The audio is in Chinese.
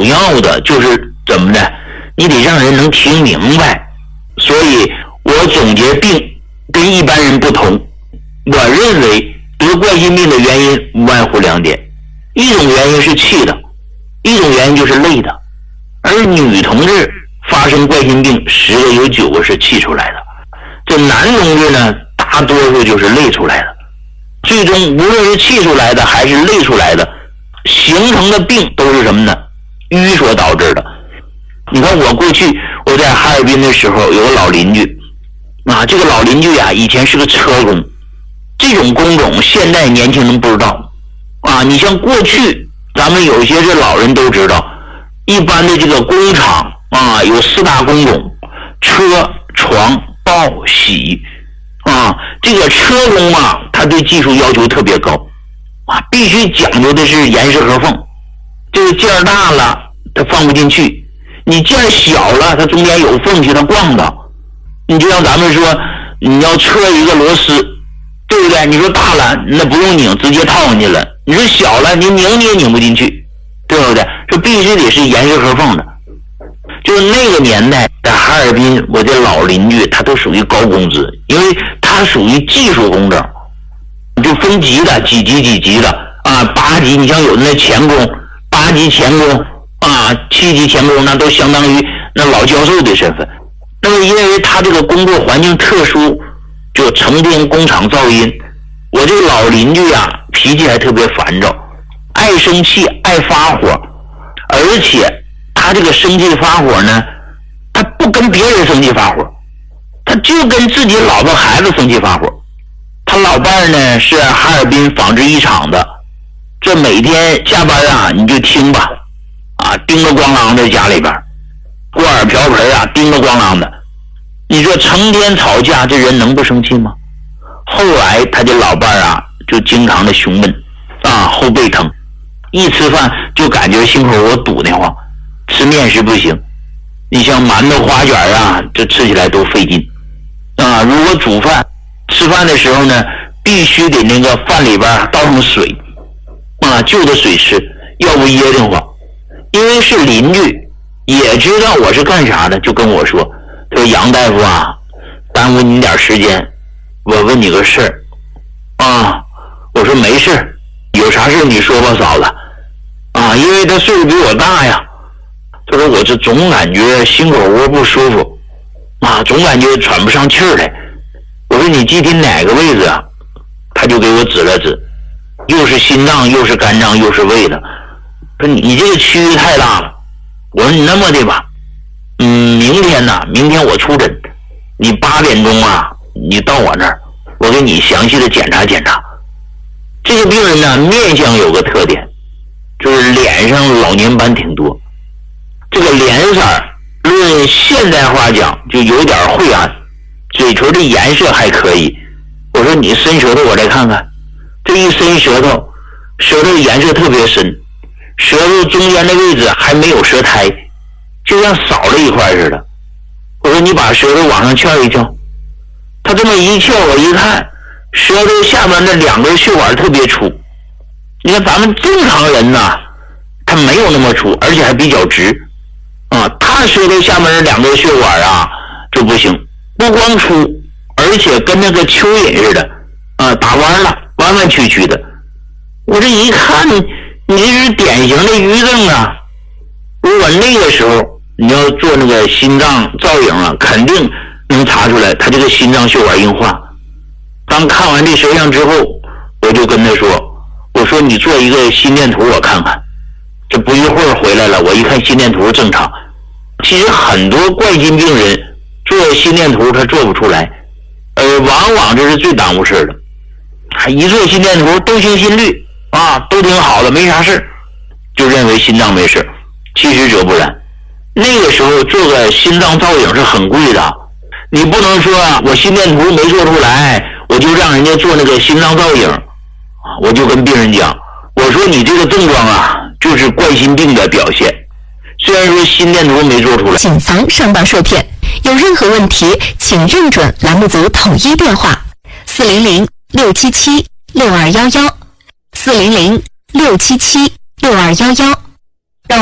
主要的就是怎么的，你得让人能听明白。所以我总结病跟一般人不同，我认为得冠心病的原因无外乎2点，一种原因是气的，一种原因就是累的。而女同志发生冠心病10个有9个是气出来的，这男同志呢大多数就是累出来的。最终无论是气出来的还是累出来的，形成的病都是什么呢？瘀所导致的。你看我过去我在哈尔滨的时候有个老邻居啊，这个老邻居啊以前是个车工，这种工种现在年轻人不知道啊。你像过去咱们有些这老人都知道，一般的这个工厂啊有4大工种：车、床、报、洗啊。这个车工啊他对技术要求特别高啊，必须讲究的是严丝合缝。这个件儿大了它放不进去，你件儿小了它中间有缝隙它逛到。你就像咱们说你要车一个螺丝，对不对？你说大了那不用拧直接套上去了，你说小了你拧你也拧不进去，对不对？这必须得是严丝合缝的。就是那个年代在哈尔滨，我这老邻居他都属于高工资，因为他属于技术工种，就分级的，几级的啊，8级，你像有的那钳工，8级钳工啊，7级钳工，那都相当于那老教授的身份。那么因为他这个工作环境特殊，就成天工厂噪音，我这个老邻居啊脾气还特别烦躁，爱生气爱发火，而且他这个生气发火呢，他不跟别人生气发火，他就跟自己老婆孩子生气发火。他老伴儿呢是哈尔滨纺织一厂的，这每天下班啊你就听吧啊，叮了咣啷在家里边，锅碗瓢盆啊叮了咣啷的，你说成天吵架，这人能不生气吗？后来他这老伴儿啊就经常的胸闷啊，后背疼，一吃饭就感觉心口我堵得慌，吃面食不行，你像馒头花卷啊这吃起来都费劲啊。如果煮饭吃饭的时候呢，必须得那个饭里边倒上水啊，就着水吃，要不噎得慌。因为是邻居也知道我是干啥的，就跟我说，他说杨大夫啊，耽误你点时间，我问你个事儿啊。我说没事，有啥事你说吧嫂子啊。因为他岁数比我大呀，他说我这总感觉心口窝不舒服啊，总感觉喘不上气儿来。我说你具体哪个位置啊？他就给我指了指，又是心脏又是肝脏又是胃的。说你这个区域太大了。我说你那么的吧，明天我出诊，你8点钟啊你到我那儿，我给你详细的检查检查。这个病人呢面相有个特点，就是脸上老年斑挺多，这个脸色论现代话讲就有点晦暗，嘴唇的颜色还可以。我说你伸舌头我来看看，这一伸舌头，舌头颜色特别深，舌头中间的位置还没有舌苔，就像少了一块似的。我说你把舌头往上翘一翘，他这么一翘，我一看舌头下面的2根血管特别粗。你看咱们正常人呐，他没有那么粗，而且还比较直啊。他舌头下面的2根血管啊就不行，不光粗，而且跟那个蚯蚓似的啊，打弯了，弯弯曲曲的。我这一看你这是典型的瘀症啊。如果那个时候你要做那个心脏造影啊，肯定能查出来他这个心脏血管硬化。当看完这舌象之后，我就跟他说，我说你做一个心电图我看看。这不一会儿回来了，我一看心电图正常。其实很多冠心病人做心电图他做不出来，往往这是最耽误事的。一做心电图动心心率啊都挺好的，没啥事，就认为心脏没事，其实则不然。那个时候做个心脏造影是很贵的，你不能说我心电图没做出来，我就让人家做那个心脏造影。我就跟病人讲，我说你这个症状啊就是冠心病的表现，虽然说心电图没做出来。 谨防上当受骗，有任何问题请认准栏目组统一电话400-677-6211 400-677-6211。